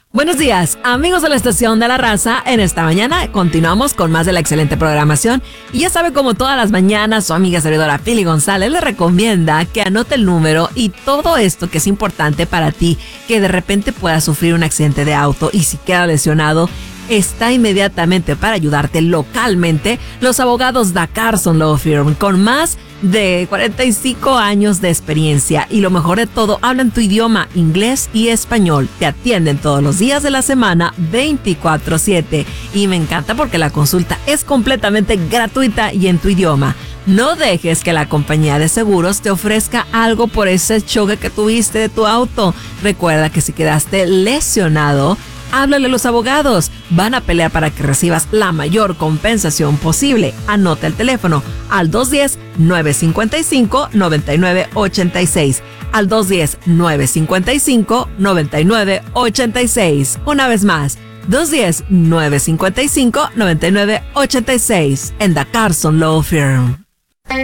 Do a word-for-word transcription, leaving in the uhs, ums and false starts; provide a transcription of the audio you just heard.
Buenos días, amigos de la Estación de la Raza. En esta mañana continuamos con más de la excelente programación. Y ya sabe, como todas las mañanas, su amiga servidora Pili González le recomienda que anote el número y todo esto que es importante para ti, que de repente puedas sufrir un accidente de auto y si queda lesionado, está inmediatamente para ayudarte localmente los abogados da Carson Law Firm, con más de cuarenta y cinco años de experiencia y lo mejor de todo, hablan tu idioma, inglés y español. Te atienden todos los días de la semana, veinticuatro siete. Y me encanta porque la consulta es completamente gratuita y en tu idioma. No dejes que la compañía de seguros te ofrezca algo por ese choque que tuviste de tu auto. Recuerda que si quedaste lesionado, háblale a los abogados. Van a pelear para que recibas la mayor compensación posible. Anota el teléfono al dos uno cero, nueve cinco cinco, nueve nueve ocho seis. Al dos uno cero, nueve cinco cinco, nueve nueve ocho seis. Una vez más, dos uno cero, nueve cinco cinco, nueve nueve ocho seis. En The Carson Law Firm.